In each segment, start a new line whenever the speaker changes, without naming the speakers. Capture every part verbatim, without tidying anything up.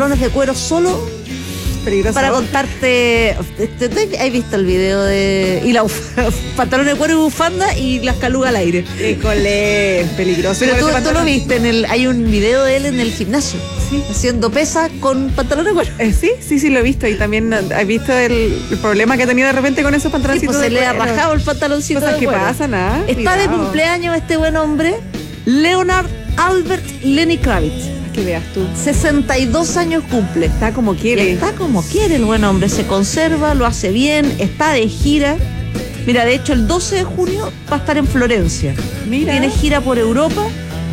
de cuero solo
Peligroso.
para contarte. ¿Has visto el video de. Y la pantalones de cuero y bufanda y las calugas al aire?
Híjole, peligroso.
Pero tú, tú lo viste, en el, hay un video de él en el gimnasio.
Sí.
Haciendo pesas con pantalones de cuero.
Eh, sí, sí, sí lo he visto. Y también he visto el, el problema que ha tenido de repente con esos pantalones.
Sí, pues se le ha rajado el pantaloncito
Cosas
de
que
cuero.
pasan, ¿ah?
Está de
Cuidado.
cumpleaños este buen hombre, Leonard Albert Lenny Kravitz.
Que veas tú.
sesenta y dos años cumple.
Está como quiere.
Está como quiere el buen hombre, se conserva, lo hace bien, está de gira. Mira, de hecho el doce de junio va a estar en Florencia.
Mira.
Tiene gira por Europa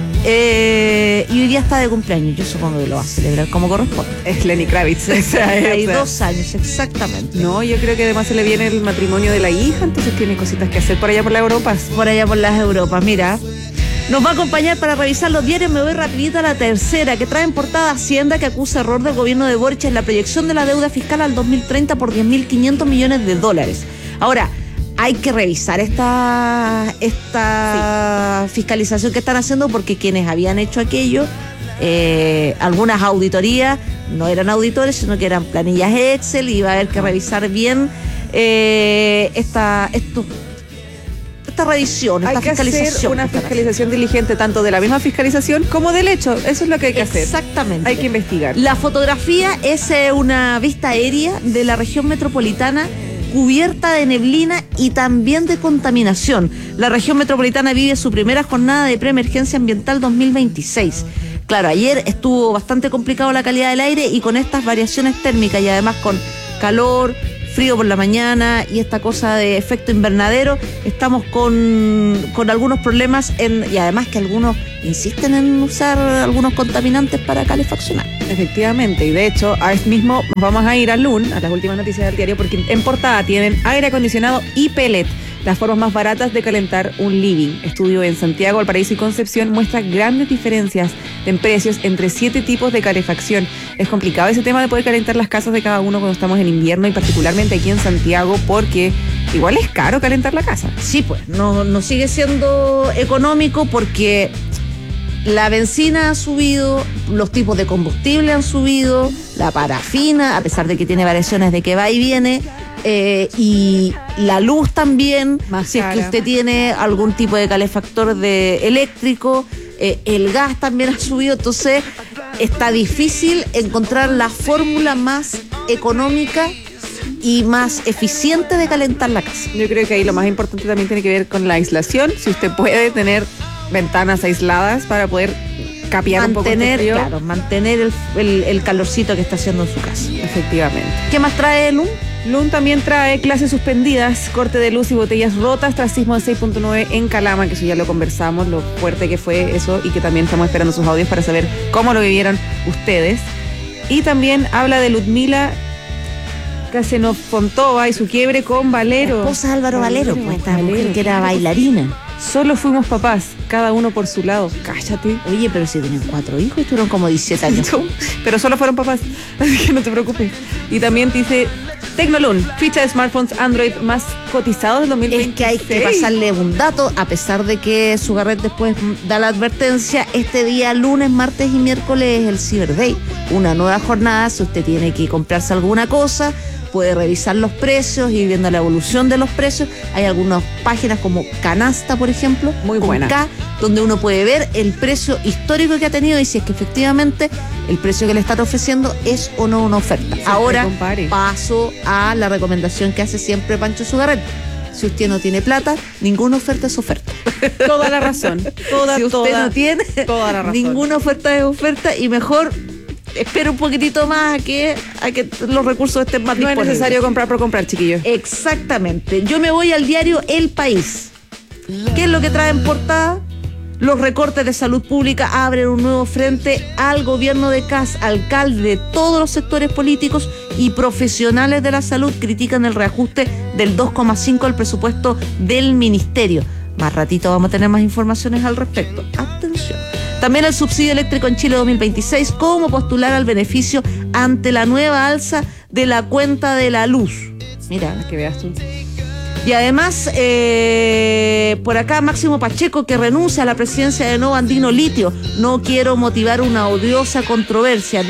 eh, y hoy día está de cumpleaños. Yo supongo que lo va a celebrar como corresponde.
Es Lenny Kravitz.
sesenta y dos años, exactamente.
No, yo creo que además se le viene el matrimonio de la hija, entonces tiene cositas que hacer por allá por las Europas.
Por allá por las Europas, mira. Nos va a acompañar para revisar los diarios. Me voy rapidito a la tercera, que trae en portada Hacienda, que acusa error del gobierno de Boric en la proyección de la deuda fiscal al dos mil treinta por diez mil quinientos millones de dólares. Ahora, hay que revisar esta, esta sí. fiscalización que están haciendo, porque quienes habían hecho aquello, eh, algunas auditorías, no eran auditores, sino que eran planillas Excel, y va a haber que revisar bien eh, esta, esto, esta revisión, esta
hay que
fiscalización.
hacer una fiscalización diligente tanto de la misma fiscalización como del hecho. Eso es lo que hay que hacer.
Exactamente.
Hay que investigar.
La fotografía es eh, una vista aérea de la región metropolitana cubierta de neblina y también de contaminación. La región metropolitana vive su primera jornada de preemergencia ambiental dos mil veintiséis. Claro, ayer estuvo bastante complicado la calidad del aire, y con estas variaciones térmicas y además con calor, frío por la mañana y esta cosa de efecto invernadero, estamos con, con algunos problemas en, y además que algunos insisten en usar algunos contaminantes para calefaccionar.
Efectivamente, y de hecho, a este mismo nos vamos a ir a Lun, a las últimas noticias del diario, porque en portada tienen aire acondicionado y pellet, las formas más baratas de calentar un living. Estudio en Santiago, Valparaíso y Concepción muestra grandes diferencias en precios entre siete tipos de calefacción. Es complicado ese tema de poder calentar las casas de cada uno cuando estamos en invierno, y particularmente aquí en Santiago, porque igual es caro calentar la casa.
Sí, pues, no, no sigue siendo económico, porque la benzina ha subido, los tipos de combustible han subido, la parafina, a pesar de que tiene variaciones de que va y viene, eh, y la luz también,
más
si
cara.
Es que usted tiene algún tipo de calefactor de eléctrico, eh, el gas también ha subido, entonces está difícil encontrar la fórmula más económica y más eficiente de calentar la casa.
Yo creo que ahí lo más importante también tiene que ver con la aislación. Si usted puede tener ventanas aisladas para poder capear un poco
mantener,
el frío.
claro, mantener el, el, el calorcito que está haciendo en su casa.
Efectivamente.
¿Qué más trae Lun?
Lun también trae clases suspendidas, corte de luz y botellas rotas tras sismo de seis punto nueve en Calama, que eso ya lo conversamos, lo fuerte que fue eso, y que también estamos esperando sus audios para saber cómo lo vivieron ustedes. Y también habla de Ludmila Casenofontova y su quiebre con Valero.
La esposa de Álvaro Valero,
Valero,
pues esta
Valero,
mujer que era
claro.
bailarina.
Solo fuimos papás, cada uno por su lado. Cállate.
Oye, pero si tienen cuatro hijos y tuvieron como diecisiete años.
Pero solo fueron papás, así que no te preocupes. Y también dice Tecnolun, ficha de smartphones Android más cotizados del dos mil veintiséis.
Es que hay que pasarle un dato, a pesar de que Sugarret después da la advertencia. Este día, lunes, martes y miércoles, es el Cyber Day, una nueva jornada. Si usted tiene que comprarse alguna cosa, puede revisar los precios y viendo la evolución de los precios. Hay algunas páginas como Canasta, por ejemplo,
muy
con
buena,
K, donde uno puede ver el precio histórico que ha tenido y si es que efectivamente el precio que le están ofreciendo es o no una oferta.
Sí,
ahora
compare.
paso a la recomendación que hace siempre Pancho Sugarret. Si usted no tiene plata, ninguna oferta es oferta.
Toda la razón. Toda,
si usted
toda,
no tiene
toda la razón.
Ninguna oferta es oferta, y mejor espera un poquitito más a que, a que los recursos estén más
no
disponibles.
No es necesario comprar por comprar, chiquillos.
Exactamente. Yo me voy al diario El País. ¿Qué es lo que trae en portada? Los recortes de salud pública abren un nuevo frente al gobierno de Kast. Alcaldes de todos los sectores políticos y profesionales de la salud critican el reajuste del dos coma cinco del presupuesto del ministerio. Más ratito vamos a tener más informaciones al respecto. Atención. También el subsidio eléctrico en Chile dos mil veintiséis, cómo postular al beneficio ante la nueva alza de la cuenta de la luz. Mira,
que veas tú.
Y además, eh, por acá Máximo Pacheco, que renuncia a la presidencia de Nuevo Andino Litio. No quiero motivar una odiosa controversia,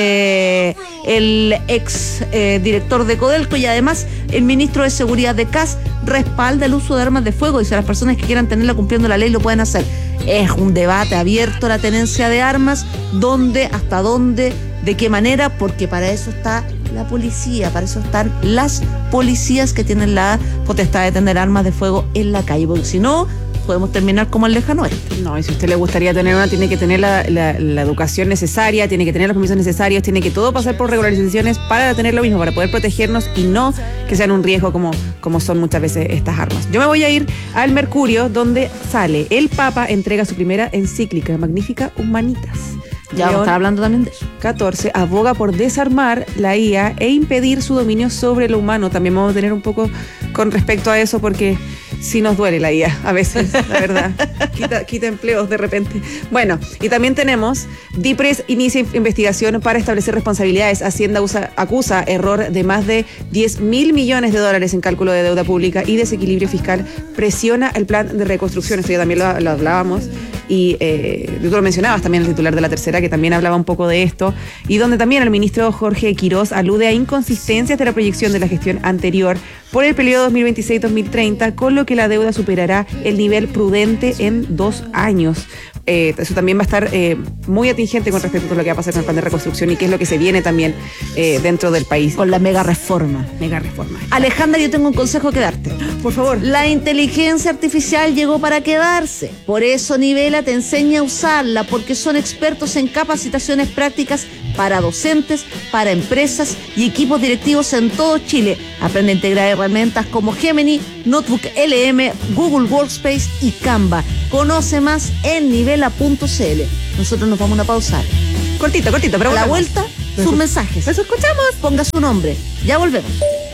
dice el ex eh, director de Codelco. Y además el ministro de Seguridad de C A S respalda el uso de armas de fuego. Dice, las personas que quieran tenerla cumpliendo la ley lo pueden hacer. Es un debate abierto la tenencia de armas, dónde, hasta dónde, de qué manera, porque para eso está la policía, para eso están las policías que tienen la potestad de tener armas de fuego en la calle, porque si no, podemos terminar como el lejano oeste.
No, y si a usted le gustaría tener una, tiene que tener la, la, la educación necesaria, tiene que tener los permisos necesarios, tiene que todo pasar por regularizaciones para tener lo mismo, para poder protegernos y no que sean un riesgo como, como son muchas veces estas armas. Yo me voy a ir al Mercurio, donde sale el Papa entrega su primera encíclica, Magnífica Humanitas.
Ya vamos a estar hablando también de eso.
catorce aboga por desarmar la I A e impedir su dominio sobre lo humano. También vamos a tener un poco con respecto a eso, porque sí nos duele la I A a veces, la verdad. Quita, quita empleos de repente. Bueno, y también tenemos, DIPRES inicia investigación para establecer responsabilidades. Hacienda usa, acusa error de más de diez mil millones de dólares en cálculo de deuda pública y desequilibrio fiscal. Presiona el plan de reconstrucción. Esto ya también lo, lo hablábamos. Y eh, tú lo mencionabas también, el titular de La Tercera, que también hablaba un poco de esto, y donde también el ministro Jorge Quirós alude a inconsistencias de la proyección de la gestión anterior por el periodo dos mil veintiséis dos mil treinta, con lo que la deuda superará el nivel prudente en dos años. Eh, eso también va a estar eh, muy atingente con respecto a lo que va a pasar con el plan de reconstrucción y qué es lo que se viene también eh, dentro del país.
Con la mega reforma.
Mega reforma.
Alejandra, yo tengo un consejo que darte.
Por favor.
La inteligencia artificial llegó para quedarse. Por eso Nivela te enseña a usarla, porque son expertos en capacitaciones prácticas para docentes, para empresas y equipos directivos en todo Chile. Aprende a integrar herramientas como Gemini, Notebook L M, Google Workspace y Canva. Conoce más en nivela punto c l. Nosotros nos vamos a una pausa.
Cortito, cortito, pero
a la vuelta, sus mensajes.
Eso escuchamos.
Ponga su nombre. Ya volvemos.